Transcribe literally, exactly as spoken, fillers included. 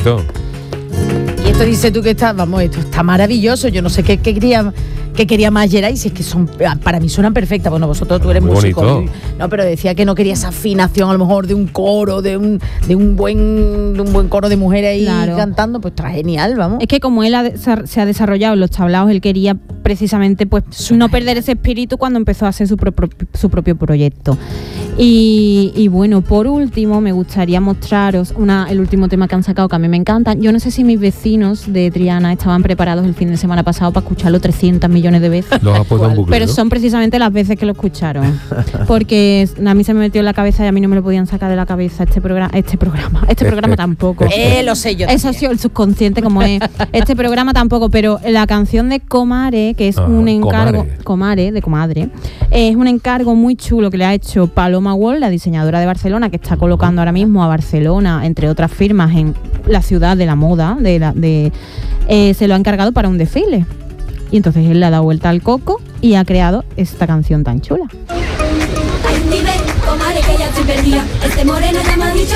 bonito. Y esto dice tú que está, vamos, esto está maravilloso. Yo no sé qué, qué quería, qué quería más Geray, si es que son, para mí suenan perfectas. Bueno, vosotros tú eres Muy músico. bonito. No, pero decía que no quería esa afinación a lo mejor de un coro, de un, de un buen, de un buen coro de mujeres ahí Claro. cantando, pues está genial, vamos. Es que como él ha desa- se ha desarrollado en los tablaos, él quería precisamente pues no perder ese espíritu cuando empezó a hacer su, pro- pro- su propio proyecto. Y, y bueno, por último me gustaría mostraros una, el último tema que han sacado que a mí me encanta. Yo no sé si mis vecinos de Triana estaban preparados el fin de semana pasado para escucharlo trescientos millones de veces. Los ha puesto en bucle, Pero ¿no? son precisamente las veces que lo escucharon. Porque a mí se me metió en la cabeza y a mí no me lo podían sacar de la cabeza este programa. Este programa, este programa tampoco. Eh, lo sé yo Eso ha también. sido el subconsciente como es. Este programa tampoco, pero la canción de Comare, que es Ah, un encargo, Comare. Comare, de comadre, es un encargo muy chulo que le ha hecho Paloma Wall, la diseñadora de Barcelona, que está colocando ahora mismo a Barcelona, entre otras firmas, en la ciudad de la moda, de, la, de eh, se lo ha encargado para un desfile. Y entonces él le ha dado vuelta al coco y ha creado esta canción tan chula. Hay un nivel, comadre, que ya estoy perdida. Este moreno ya me ha dicho